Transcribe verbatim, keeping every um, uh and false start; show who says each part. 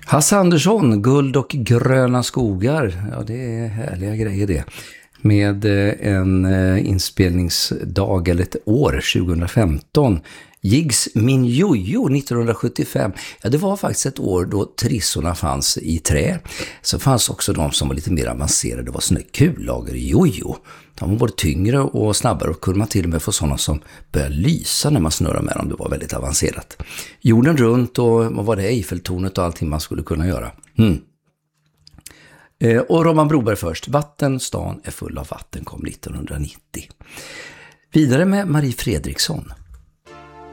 Speaker 1: Hasse Andersson, Guld och gröna skogar. Ja, det är härliga grejer det. Med en inspelningsdag eller ett år, tjugohundrafemton. Jigs Min Jojo nittonhundrasjuttiofem. Ja, det var faktiskt ett år då trissorna fanns i trä. Så fanns också de som var lite mer avancerade. Det var såna kullager jojo. De var både tyngre och snabbare och kunde man till och med få sådana som började lysa när man snurrar med dem. Det var väldigt avancerat. Jorden runt och vad var det, Eiffeltornet och allting man skulle kunna göra. Mm. Eh, och Robban Broberg först. Vatten, stan är full av vatten kom nittonhundranittio. Vidare med Marie Fredriksson.